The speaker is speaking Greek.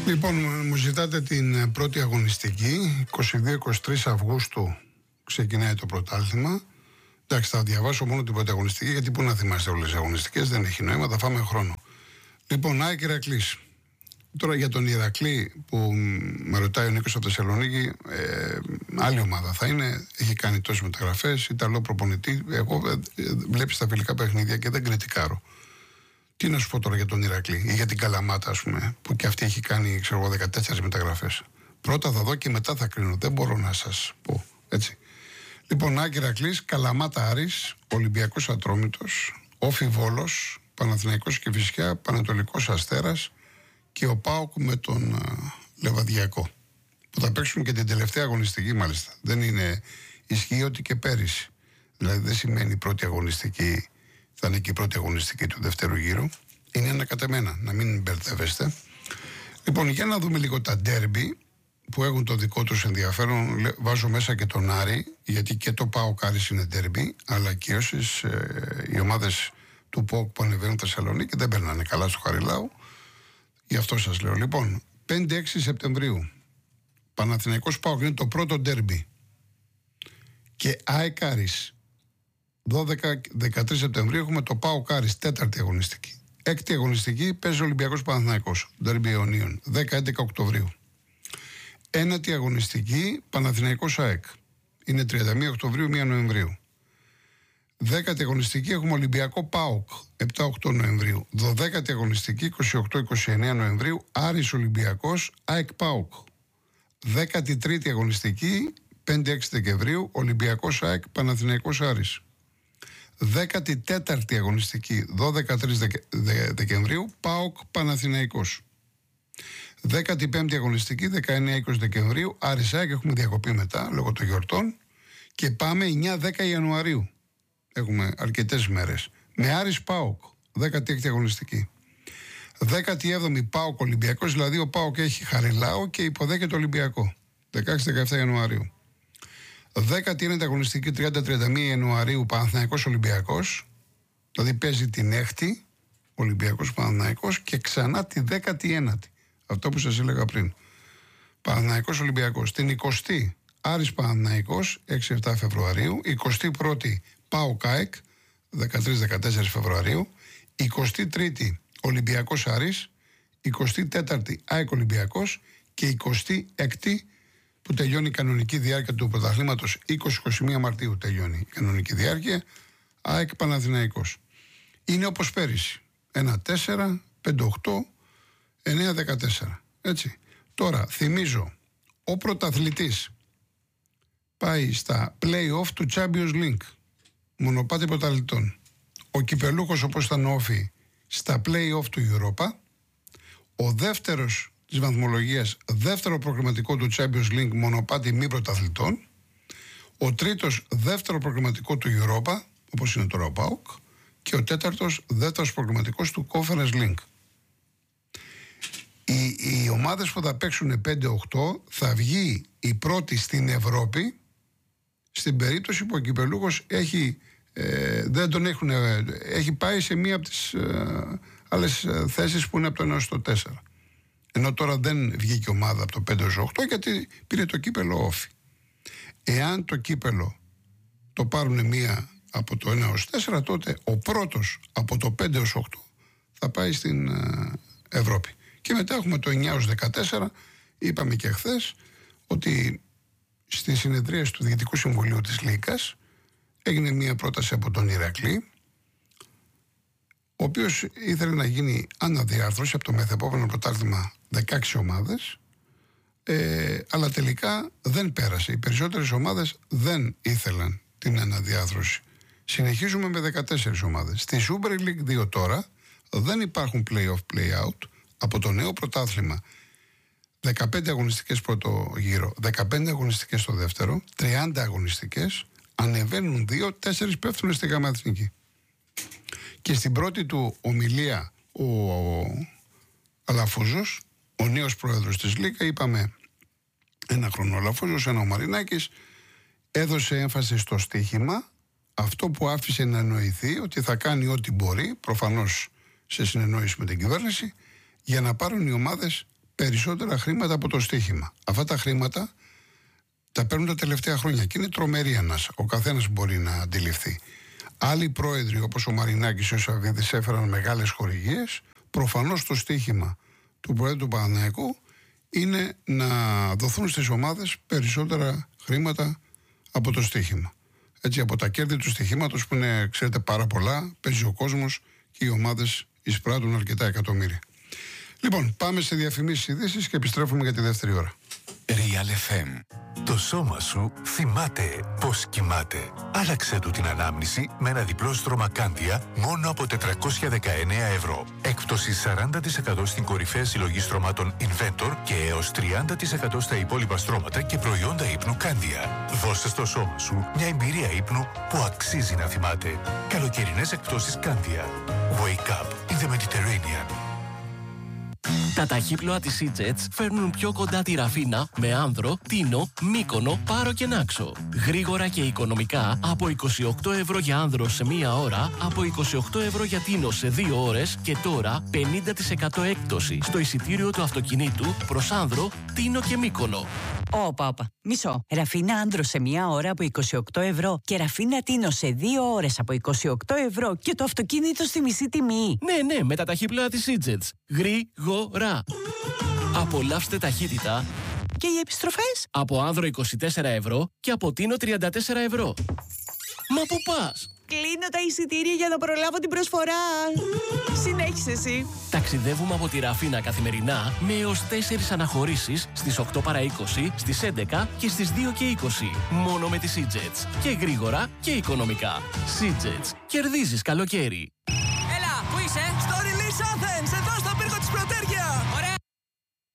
Λοιπόν, μου ζητάτε την πρώτη αγωνιστική. 22-23 Αυγούστου ξεκινάει το πρωτάθλημα. Εντάξει, θα διαβάσω μόνο την πρώτη αγωνιστική, γιατί πού να θυμάστε όλες τις αγωνιστικές, δεν έχει νόημα, θα φάμε χρόνο. Λοιπόν, ΑΕΚ Ηρακλής. Τώρα για τον Ηρακλή που με ρωτάει ο Νίκος από Θεσσαλονίκη, άλλη ομάδα θα είναι. Έχει κάνει τόσες μεταγραφές, Ιταλό προπονητή. Εγώ βλέπεις τα φιλικά παιχνίδια και δεν κριτικάρω. Τι να σου πω τώρα για τον Ηρακλή ή για την Καλαμάτα, ας πούμε, που και αυτή έχει κάνει, ξέρω εγώ, 14 μεταγραφές. Πρώτα θα δω και μετά θα κρίνω. Δεν μπορώ να σας πω έτσι. Λοιπόν, ΑΕΚ Ηρακλής, Καλαμάτα Άρης, Ολυμπιακός Ατρόμητος, Όφι Βόλος, Παναθηναϊκός Κηφισιά, Πανατολικός Αστέρας και ο ΠΑΟΚ με τον Λεβαδιακό. Που θα παίξουν και την τελευταία αγωνιστική, μάλιστα. Δεν είναι, ισχύει ότι και πέρυσι. Δηλαδή δεν σημαίνει η πρώτη αγωνιστική, θα είναι και η πρώτη αγωνιστική του δεύτερου γύρου. Είναι ένα κατά μένα, να μην μπερδεύεστε. Λοιπόν, για να δούμε λίγο τα ντέρμπι που έχουν το δικό τους ενδιαφέρον. Βάζω μέσα και τον Άρη, γιατί και το ΠΑΟΚ Άρης είναι ντέρμπι, αλλά και όσες οι ομάδες του ΠΟΚ που ανεβαίνουν Θεσσαλονίκη δεν περνάνε καλά στο Χαριλάου. Γι' αυτό σας λέω. Λοιπόν, 5-6 Σεπτεμβρίου Παναθηναϊκός ΠΑΟΚ είναι το πρώτο ντέρμπι. Και ΑΕΚ Άρης 12-13 Σεπτεμβρίου έχουμε το ΠΑΟΚ Άρης, τέταρτη αγωνιστική. Έκτη αγωνιστική παίζει ο Ολυμπιακός Παναθηναϊκός, ντέρμπι Ιωνίων, 10-11 Οκτωβρίου. Ένατη αγωνιστική Παναθηναϊκός ΑΕΚ, είναι 31 Οκτωβρίου, 1 Νοεμβρίου. 10η αγωνιστική έχουμε Ολυμπιακό ΠΑΟΚ, 7-8 Νοεμβρίου. 12η αγωνιστική 28-29 Νοεμβρίου, Άρης Ολυμπιακός, ΑΕΚ ΠΑΟΚ. 13η αγωνιστική 5-6 Δεκεμβρίου, Ολυμπιακός ΑΕΚ, Παναθηναϊκός Άρης. 14η αγωνιστική 12-13 Δεκεμβρίου, ΠΑΟΚ Παναθηναϊκός. 15η αγωνιστική 19-20 Δεκεμβρίου, Άρης ΑΕΚ, έχουμε διακοπή μετά λόγω των γιορτών. Και πάμε 9-10 Ιανουαρίου. Έχουμε αρκετές μέρες. Με Άρης ΠΑΟΚ, 16η αγωνιστική. 17η ΠΑΟΚ Ολυμπιακός, δηλαδή ο ΠΑΟΚ έχει Χαριλάο και υποδέχεται Ολυμπιακό. 16-17 Ιανουαρίου. 19η αγωνιστική 30-31 Ιανουαρίου Παναθηναϊκός Ολυμπιακός, δηλαδή παίζει την 6η Ολυμπιακός Παναθηναϊκός και ξανά τη 19η. Αυτό που σας έλεγα πριν. Παναθηναϊκός Ολυμπιακός. Την 20η Άρης Παναθηναϊκός 6-7 Φεβρουαρίου. 21η ΠΑΟΚ ΑΕΚ 13-14 Φεβρουαρίου. 23η Ολυμπιακός Άρης. 24η ΑΕΚ Ολυμπιακός και 26η που τελειώνει η κανονική διάρκεια του πρωταθλήματος. 20-21 Μαρτίου τελειώνει η κανονική διάρκεια, ΑΕΚ Παναθηναϊκός. Είναι όπως πέρυσι. 1-4, 5-8, 9-14. Έτσι. Τώρα θυμίζω, ο πρωταθλητής πάει στα play-off του Champions League, μονοπάτι πρωταθλητών. Ο κυπελούχος, όπως ήταν ο Όφι, στα play-off του Europa. Ο δεύτερος της βαθμολογίας, δεύτερο προκριματικό του Champions League, μονοπάτι μη πρωταθλητών. Ο τρίτος, δεύτερο προκριματικό του Europa, όπως είναι τώρα ο ΠΑΟΚ. Και ο τέταρτος, δεύτερος προκριματικός του Conference League. Οι ομάδες που θα παίξουν 5-8 θα βγει η πρώτη στην Ευρώπη, στην περίπτωση που ο κυπελούχος δεν τον έχει πάει σε μία από τις άλλες θέσεις που είναι από το 1 στο 4. Ενώ τώρα δεν βγήκε ομάδα από το 5 έως 8 γιατί πήρε το κύπελο Όφι. Εάν το κύπελο το πάρουν μία από το 1 έως 4, τότε ο πρώτος από το 5 έως 8 θα πάει στην Ευρώπη. Και μετά έχουμε το 9 έως 14. Είπαμε και χθες ότι στις συνεδρίες του Διοικητικού Συμβουλίου της Λίκας έγινε μία πρόταση από τον Ηρακλή, ο οποίος ήθελε να γίνει αναδιάρθρωση από το μεθεπόμενο πρωτάθλημα 16 ομάδες, αλλά τελικά δεν πέρασε. Οι περισσότερες ομάδες δεν ήθελαν την αναδιάρθρωση. Συνεχίζουμε με 14 ομάδες. Στη Super League 2 τώρα δεν υπάρχουν play-off, play-out. Από το νέο πρωτάθλημα 15 αγωνιστικές πρώτο γύρο, 15 αγωνιστικές στο δεύτερο, 30 αγωνιστικές, ανεβαίνουν 2-4 πέφτουν στη ΓΑΜΑ Εθνική. Και στην πρώτη του ομιλία ο Αλαφούζος, ο νέος πρόεδρος της Λίκα, είπαμε ένα χρόνο ο Αλαφούζος, ένα ο Μαρινάκης, έδωσε έμφαση στο στοίχημα, αυτό που άφησε να εννοηθεί ότι θα κάνει ό,τι μπορεί, προφανώς σε συνεννόηση με την κυβέρνηση, για να πάρουν οι ομάδες περισσότερα χρήματα από το στοίχημα. Αυτά τα χρήματα τα παίρνουν τα τελευταία χρόνια και είναι τρομερή ανάσα. Ο καθένας μπορεί να αντιληφθεί. Άλλοι πρόεδροι όπως ο Μαρινάκης και ο Σαββίδης έφεραν μεγάλες χορηγίες. Προφανώς το στοίχημα του Προέδρου του Παναθηναϊκού είναι να δοθούν στις ομάδες περισσότερα χρήματα από το στοίχημα. Έτσι, από τα κέρδη του στοιχήματος που είναι, ξέρετε, πάρα πολλά, παίζει ο κόσμος και οι ομάδες εισπράττουν αρκετά εκατομμύρια. Λοιπόν, πάμε σε διαφημίσεις, ειδήσεις και επιστρέφουμε για τη δεύτερη ώρα. Real FM. Το σώμα σου θυμάται πώς κοιμάται. Άλλαξε του την ανάμνηση με ένα διπλό στρώμα Κάντια μόνο από 419 ευρώ. Έκπτωση 40% στην κορυφαία συλλογή στρωμάτων Inventor και έως 30% στα υπόλοιπα στρώματα και προϊόντα ύπνου Κάντια. Δώσε στο σώμα σου μια εμπειρία ύπνου που αξίζει να θυμάται. Καλοκαιρινές εκπτώσεις Κάντια. Wake up in the Mediterranean. Τα ταχύπλοα της EasyJet φέρνουν πιο κοντά τη Ραφίνα με Άνδρο, Τίνο, Μύκονο, Πάρο και Νάξο. Γρήγορα και οικονομικά από 28 ευρώ για Άνδρο σε μία ώρα, από 28 ευρώ για Τίνο σε 2 ώρες και τώρα 50% έκπτωση στο εισιτήριο του αυτοκινήτου προς Άνδρο, Τίνο και Μύκονο. Όπα. Μισό. Ραφίνα Άνδρο σε μία ώρα από 28 ευρώ και Ραφίνα Τίνο σε 2 ώρες από 28 ευρώ και το αυτοκίνητο στη μισή τιμή. Ναι, με τα ταχύπλοα της EasyJet. Γρήγορα. Απολαύστε ταχύτητα. Και οι επιστροφές? Από Άνδρο 24 ευρώ και από Τίνο 34 ευρώ. Μα πού πας? Κλείνω τα εισιτήρια για να προλάβω την προσφορά. Συνέχισε εσύ. Ταξιδεύουμε από τη Ραφίνα καθημερινά με έως 4 αναχωρήσεις στις 8 παρά 20, στις 11 και στις 2 και 20. Μόνο με τις EasyJet. Και γρήγορα και οικονομικά. EasyJet. Κερδίζεις καλοκαίρι. Έλα, πού είσαι? Στο Release Athens, εδώ στο